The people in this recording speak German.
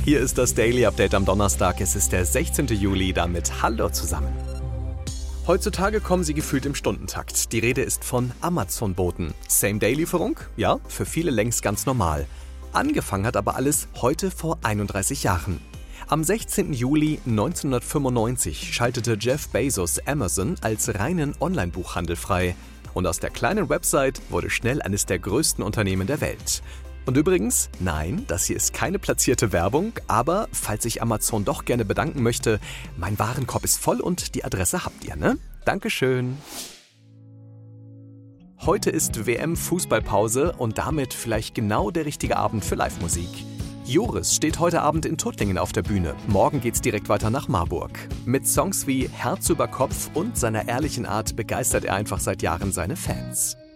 Hier ist das Daily Update am Donnerstag. Es ist der 16. Juli, damit hallo zusammen. Heutzutage kommen sie gefühlt im Stundentakt. Die Rede ist von Amazon-Boten. Same-Day-Lieferung? Ja, für viele längst ganz normal. Angefangen hat aber alles heute vor 31 Jahren. Am 16. Juli 1995 schaltete Jeff Bezos Amazon als reinen Online-Buchhandel frei. Und aus der kleinen Website wurde schnell eines der größten Unternehmen der Welt. Und übrigens, nein, das hier ist keine platzierte Werbung, aber falls ich Amazon doch gerne bedanken möchte, mein Warenkorb ist voll und die Adresse habt ihr, ne? Dankeschön. Heute ist WM-Fußballpause und damit vielleicht genau der richtige Abend für Live-Musik. Joris steht heute Abend in Tuttlingen auf der Bühne. Morgen geht's direkt weiter nach Marburg. Mit Songs wie Herz über Kopf und seiner ehrlichen Art begeistert er einfach seit Jahren seine Fans.